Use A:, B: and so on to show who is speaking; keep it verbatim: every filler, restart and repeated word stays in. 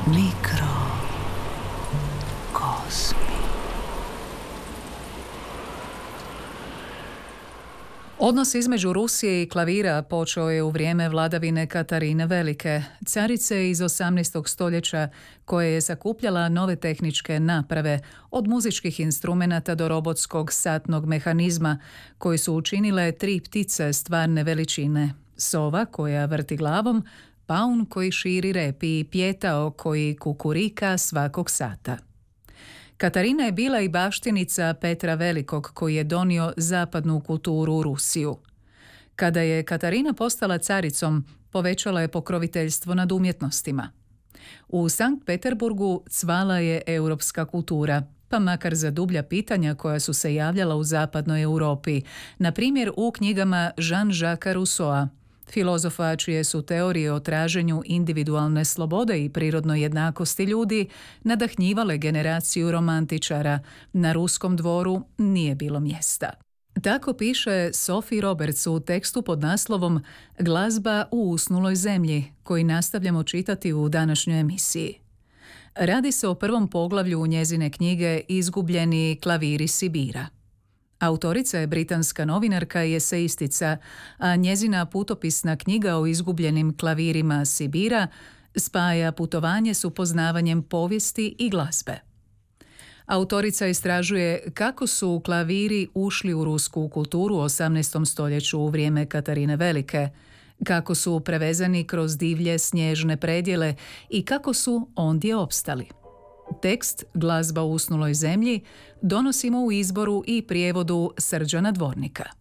A: Mikrokosmi. Odnos između Rusije i klavira počeo je u vrijeme vladavine Katarine Velike, carice iz osamnaestog stoljeća koja je sakupljala nove tehničke naprave, od muzičkih instrumenata do robotskog satnog mehanizma, koji su učinile tri ptice stvarne veličine: sova koja vrti glavom, paun koji širi rep i pjetao koji kukurika svakog sata. Katarina je bila i baštinica Petra Velikog koji je donio zapadnu kulturu u Rusiju. Kada je Katarina postala caricom, povećala je pokroviteljstvo nad umjetnostima. U Sankt Peterburgu cvala je europska kultura, pa makar za dublja pitanja koja su se javljala u zapadnoj Europi, na primjer u knjigama Jean-Jacques Rousseaua, filozofa čije su teorije o traženju individualne slobode i prirodnoj jednakosti ljudi nadahnjivale generaciju romantičara. Na ruskom dvoru nije bilo mjesta. Tako piše Sophie Roberts u tekstu pod naslovom Glazba u usnuloj zemlji, koji nastavljamo čitati u današnjoj emisiji. Radi se o prvom poglavlju njezine knjige Izgubljeni klaviri Sibira. Autorica je britanska novinarka i eseistica, a njezina putopisna knjiga o izgubljenim klavirima Sibira spaja putovanje s upoznavanjem povijesti i glazbe. Autorica istražuje kako su klaviri ušli u rusku kulturu u osamnaestom stoljeću u vrijeme Katarine Velike, kako su prevezani kroz divlje snježne predjele i kako su ondje opstali. Tekst Glazba u usnuloj zemlji donosimo u izboru i prijevodu Srđana Dvornika.